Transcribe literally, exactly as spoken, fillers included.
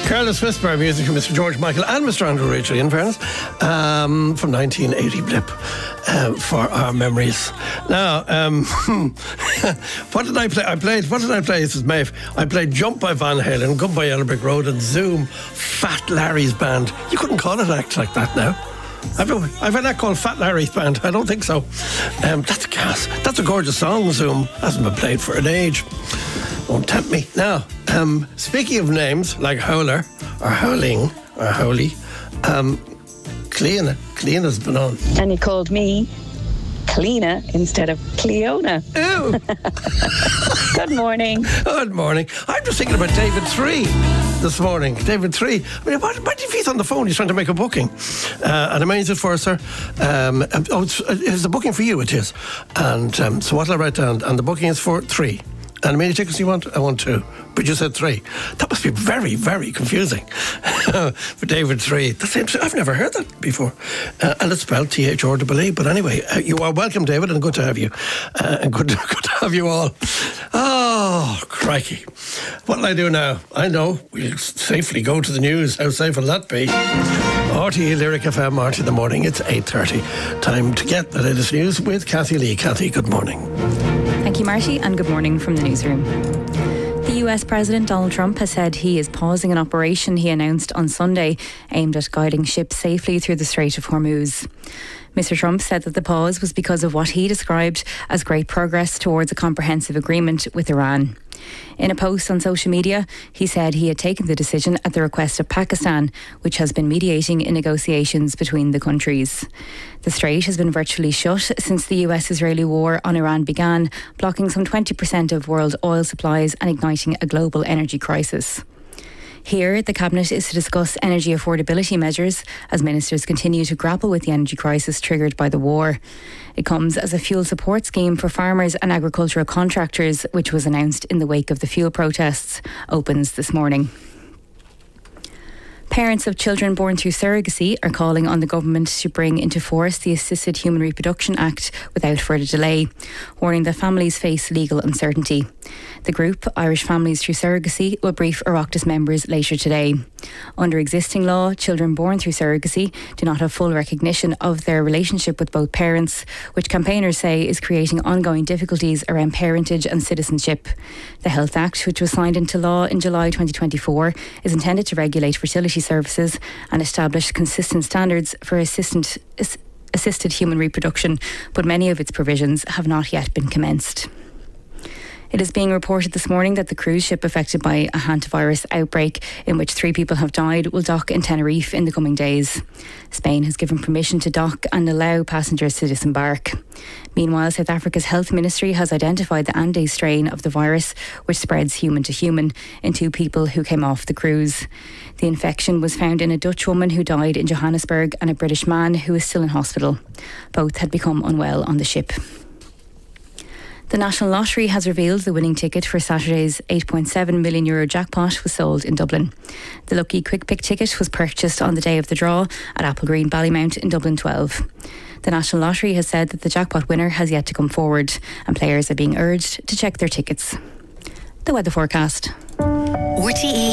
Careless Whisper music from Mister George Michael and Mister Andrew Ridgely, in fairness, um, from nineteen eighty Blip, uh, for our memories. Now, um, what did I play? I played, what did I play? This is Maeve. I played Jump by Van Halen, Good by Yellow Brick Road, and Zoom, Fat Larry's Band. You couldn't call it an act like that now. I've, I've had that called Fat Larry's Band. I don't think so. Um, that's gas. That's a gorgeous song, Zoom. Hasn't been played for an age. Won't tempt me. Now, um, speaking of names like Howler or Howling or Howley, um, Cleana. Cleana's been on. And he called me Cleana instead of Cleona. Ew. Good morning. Good morning. I'm just thinking about David Three this morning. David Three. I mean, why, why do you he's on the phone? He's trying to make a booking. Uh, and I mean, is it for us, sir? Um, oh, it's, it's a booking for you, it is. And um, so what will I write down? And the booking is for three. And how many tickets do you want? I want two. But you said three. That must be very, very confusing for David Three. That's interesting. I've never heard that before. Uh, and it's spelled T H R E E. But anyway, uh, you are welcome, David, and good to have you. Uh, and good, good to have you all. Oh, crikey. What'll I do now? I know. We'll safely go to the news. How safe will that be? R T E Lyric F M, R T E in the morning. It's eight thirty. Time to get the latest news with Kathy Lee. Kathy, good morning. Thank you, Marty, and good morning from the newsroom. The U S President Donald Trump has said he is pausing an operation he announced on Sunday aimed at guiding ships safely through the Strait of Hormuz. Mister Trump said that the pause was because of what he described as great progress towards a comprehensive agreement with Iran. In a post on social media, he said he had taken the decision at the request of Pakistan, which has been mediating in negotiations between the countries. The strait has been virtually shut since the U S-Israeli war on Iran began, blocking some twenty percent of world oil supplies and igniting a global energy crisis. Here, the Cabinet is to discuss energy affordability measures as ministers continue to grapple with the energy crisis triggered by the war. It comes as a fuel support scheme for farmers and agricultural contractors, which was announced in the wake of the fuel protests, opens this morning. Parents of children born through surrogacy are calling on the government to bring into force the Assisted Human Reproduction Act without further delay, warning that families face legal uncertainty. The group, Irish Families Through Surrogacy, will brief Oireachtas members later today. Under existing law, children born through surrogacy do not have full recognition of their relationship with both parents, which campaigners say is creating ongoing difficulties around parentage and citizenship. The Health Act, which was signed into law in July twenty twenty-four, is intended to regulate fertility services and establish consistent standards for assistant, assisted human reproduction, but many of its provisions have not yet been commenced. It is being reported this morning that the cruise ship affected by a hantavirus outbreak, in which three people have died, will dock in Tenerife in the coming days. Spain has given permission to dock and allow passengers to disembark. Meanwhile, South Africa's Health Ministry has identified the Andes strain of the virus, which spreads human to human, in two people who came off the cruise. The infection was found in a Dutch woman who died in Johannesburg and a British man who is still in hospital. Both had become unwell on the ship. The National Lottery has revealed the winning ticket for Saturday's eight point seven million euro jackpot was sold in Dublin. The lucky quick pick ticket was purchased on the day of the draw at Applegreen Ballymount in Dublin twelve. The National Lottery has said that the jackpot winner has yet to come forward, and players are being urged to check their tickets. The weather forecast. R T E